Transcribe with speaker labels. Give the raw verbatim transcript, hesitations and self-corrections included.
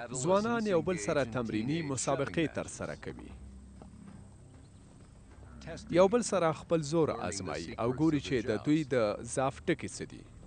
Speaker 1: ځوانان یو بل سره تمریني مسابقې ترسره کوي. یو بل سره خپل زور آزمایي او ګوري چې د دوی د ضعف ټکي څه دي.